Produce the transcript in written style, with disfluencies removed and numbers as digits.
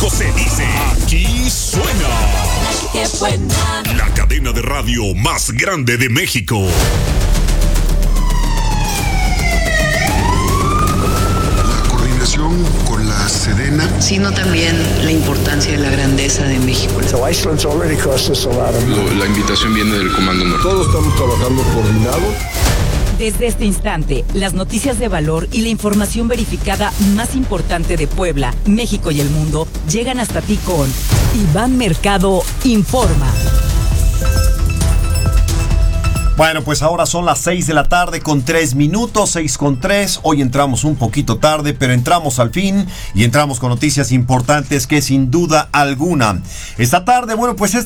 México se dice, aquí suena. ¡Qué buena! La cadena de radio más grande de México. La coordinación con la Sedena, sino también la importancia de la grandeza de México. La invitación viene del Comando Norte. Todos estamos trabajando coordinados. Desde este instante, las noticias de valor y la información verificada más importante de Puebla, México y el mundo llegan hasta ti con Iván Mercado Informa. Bueno, pues ahora son las 6 de la tarde con 3 minutos, 6:03. Hoy entramos un poquito tarde, pero entramos al fin y entramos con noticias importantes que sin duda alguna. Esta tarde, bueno, pues